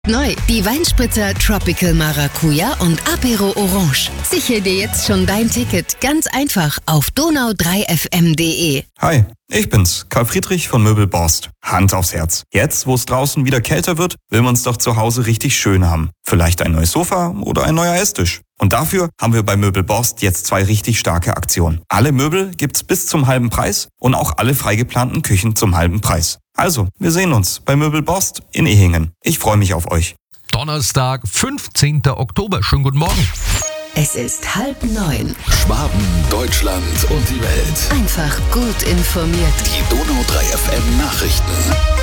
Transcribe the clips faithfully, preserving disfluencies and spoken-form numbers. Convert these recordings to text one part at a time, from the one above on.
Neu, die Weinspritzer Tropical Maracuja und Apero Orange. Sichere dir jetzt schon dein Ticket, ganz einfach auf donau drei f m punkt d e. Hi, ich bin's, Karl Friedrich von Möbel Borst. Hand aufs Herz. Jetzt, wo es draußen wieder kälter wird, will man's doch zu Hause richtig schön haben. Vielleicht ein neues Sofa oder ein neuer Esstisch. Und dafür haben wir bei Möbel Borst jetzt zwei richtig starke Aktionen. Alle Möbel gibt's bis zum halben Preis und auch alle freigeplanten Küchen zum halben Preis. Also, wir sehen uns bei Möbel Borst in Ehingen. Ich freue mich auf euch. Donnerstag, fünfzehnten Oktober. Schönen guten Morgen. Es ist halb neun. Schwaben, Deutschland und die Welt. Einfach gut informiert. Die Donau drei F M Nachrichten.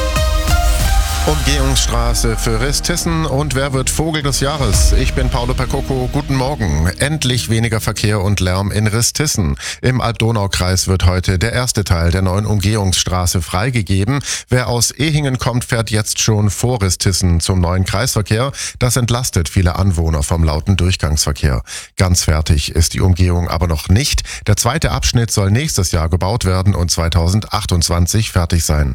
Umgehungsstraße für Ristissen und wer wird Vogel des Jahres? Ich bin Paolo Percoco, guten Morgen. Endlich weniger Verkehr und Lärm in Ristissen. Im Alb-Donau-Kreis wird heute der erste Teil der neuen Umgehungsstraße freigegeben. Wer aus Ehingen kommt, fährt jetzt schon vor Ristissen zum neuen Kreisverkehr. Das entlastet viele Anwohner vom lauten Durchgangsverkehr. Ganz fertig ist die Umgehung aber noch nicht. Der zweite Abschnitt soll nächstes Jahr gebaut werden und zweitausendachtundzwanzig fertig sein.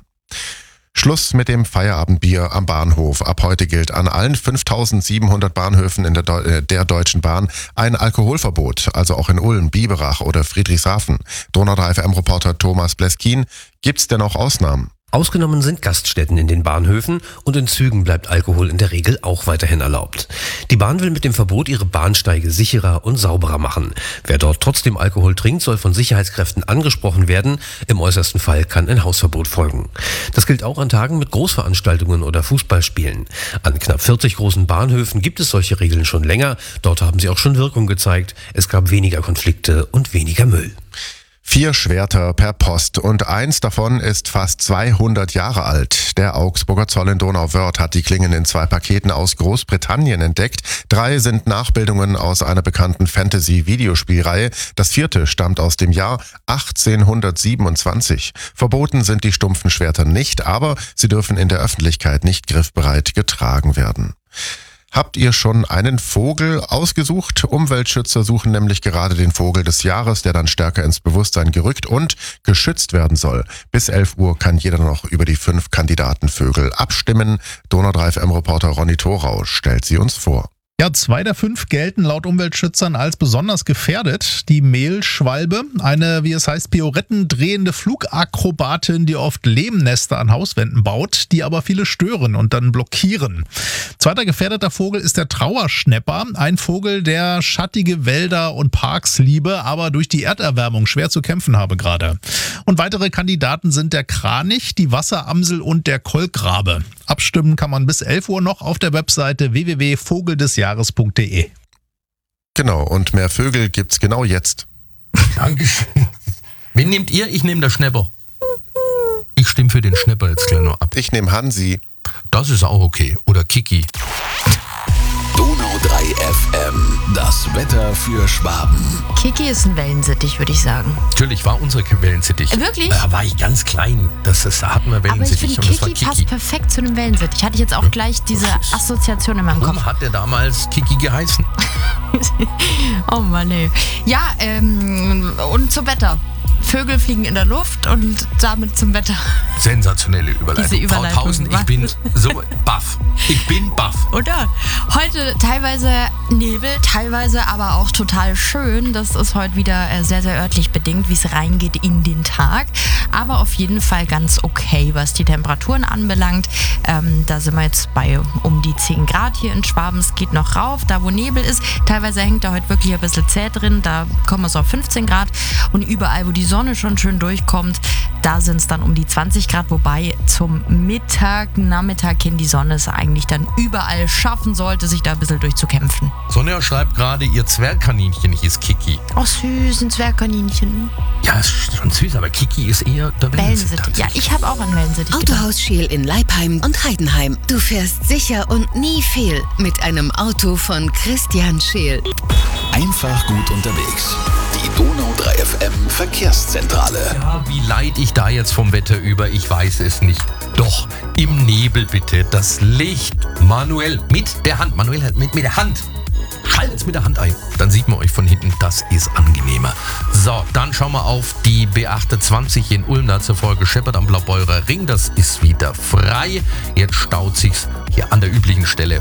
Schluss mit dem Feierabendbier am Bahnhof. Ab heute gilt an allen fünftausendsiebenhundert Bahnhöfen in der, Deu- der Deutschen Bahn ein Alkoholverbot, also auch in Ulm, Biberach oder Friedrichshafen. Donau drei F M-Reporter Thomas Bleskin. Gibt's denn auch Ausnahmen? Ausgenommen sind Gaststätten in den Bahnhöfen und in Zügen bleibt Alkohol in der Regel auch weiterhin erlaubt. Die Bahn will mit dem Verbot ihre Bahnsteige sicherer und sauberer machen. Wer dort trotzdem Alkohol trinkt, soll von Sicherheitskräften angesprochen werden. Im äußersten Fall kann ein Hausverbot folgen. Das gilt auch an Tagen mit Großveranstaltungen oder Fußballspielen. An knapp vierzig großen Bahnhöfen gibt es solche Regeln schon länger. Dort haben sie auch schon Wirkung gezeigt. Es gab weniger Konflikte und weniger Müll. Vier Schwerter per Post und eins davon ist fast zweihundert Jahre alt. Der Augsburger Zoll in Donauwörth hat die Klingen in zwei Paketen aus Großbritannien entdeckt. Drei sind Nachbildungen aus einer bekannten Fantasy-Videospielreihe. Das vierte stammt aus dem Jahr achtzehnhundertsiebenundzwanzig. Verboten sind die stumpfen Schwerter nicht, aber sie dürfen in der Öffentlichkeit nicht griffbereit getragen werden. Habt ihr schon einen Vogel ausgesucht? Umweltschützer suchen nämlich gerade den Vogel des Jahres, der dann stärker ins Bewusstsein gerückt und geschützt werden soll. Bis elf Uhr kann jeder noch über die fünf Kandidatenvögel abstimmen. Donau drei F M-Reporter Ronny Thorau stellt sie uns vor. Ja, zwei der fünf gelten laut Umweltschützern als besonders gefährdet. Die Mehlschwalbe, eine, wie es heißt, pirouettendrehende Flugakrobatin, die oft Lehmnester an Hauswänden baut, die aber viele stören und dann blockieren. Zweiter gefährdeter Vogel ist der Trauerschnäpper, ein Vogel, der schattige Wälder und Parks liebe, aber durch die Erderwärmung schwer zu kämpfen habe gerade. Und weitere Kandidaten sind der Kranich, die Wasseramsel und der Kolkrabe. Abstimmen kann man bis elf Uhr noch auf der Webseite w w w punkt vogel des jahres punkt d e. Genau, und mehr Vögel gibt's genau jetzt. Dankeschön. Wen nehmt ihr? Ich nehme der Schnäpper. Ich stimme für den Schnäpper jetzt gleich noch ab. Ich nehme Hansi. Das ist auch okay. Oder Kiki. Donau drei F M, das Wetter für Schwaben. Kiki ist ein Wellensittich, würde ich sagen. Natürlich war unsere Wellensittich. Wirklich? Da war ich ganz klein. Das ist, da hatten wir Aber ich Wellensittich finde, und das war Kiki Kiki. passt perfekt zu einem Wellensittich. Hatte ich jetzt auch gleich diese Assoziation in meinem Kopf. Warum hat der damals Kiki geheißen? Oh Mann, ey. Ja, ähm, und zum Wetter. Vögel fliegen in der Luft und damit zum Wetter. Sensationelle Überleitung. Diese Überleitung. Frau Tausen, ich bin so baff. Ich bin baff. Oder? Heute teilweise Nebel, teilweise aber auch total schön. Das ist heute wieder sehr, sehr örtlich bedingt, wie es reingeht in den Tag. Aber auf jeden Fall ganz okay, was die Temperaturen anbelangt. Ähm, da sind wir jetzt bei um die zehn Grad hier in Schwaben. Es geht noch rauf, da wo Nebel ist. Teilweise hängt da heute wirklich ein bisschen zäh drin. Da kommen wir so auf fünfzehn Grad. Und überall, wo die Sonne schon schön durchkommt, da sind es dann um die zwanzig Grad. Wobei zum Mittag, Nachmittag hin die Sonne es eigentlich dann überall schaffen sollte, sich da ein bisschen durchzukämpfen. Sonja schreibt gerade, ihr Zwergkaninchen hieß Kiki. Oh süß, ein Zwergkaninchen. Ja, ist schon süß, aber Kiki ist eher der Wellensittich. Wellensittich. Ja, ich habe auch an Wellensittich gedacht. Autohaus Scheel in Leipheim und Heidenheim. Du fährst sicher und nie fehl mit einem Auto von Christian Scheel. Einfach gut unterwegs. Die Donau drei F M Verkehrszentrale. Ja, wie leid ich da jetzt vom Wetter über, ich weiß es nicht. Doch, im Nebel bitte, das Licht manuell mit der Hand, manuell mit, mit der Hand. Scheiße. schaltet's mit der Hand ein. Dann sieht man euch von hinten, das ist angenehmer. So, dann schauen wir auf die B achtundzwanzig in Ulm, da zur Folge Scheppert am Blaubeurer Ring. Das ist wieder frei. Jetzt staut sich's hier an der üblichen Stelle